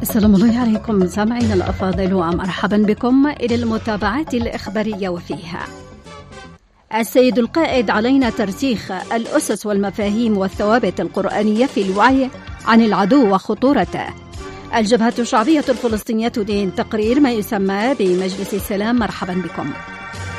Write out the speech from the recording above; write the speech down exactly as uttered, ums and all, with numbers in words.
السلام الله عليكم سامعين الأفاضل ومرحبا بكم إلى المتابعات الإخبارية وفيها. السيد القائد علينا ترسيخ الأسس والمفاهيم والثوابت القرآنية في الوعي عن العدو وخطورته. الجبهة الشعبية الفلسطينية تدين تقرير ما يسمى بمجلس السلام. مرحبا بكم.